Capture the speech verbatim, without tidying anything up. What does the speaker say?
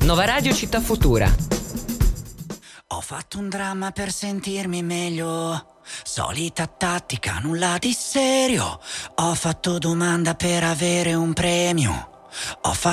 Nova Radio Città Futura. Ho fatto un dramma per sentirmi meglio. Solita tattica, nulla di serio. Ho fatto domanda per avere un premio. Ho fatto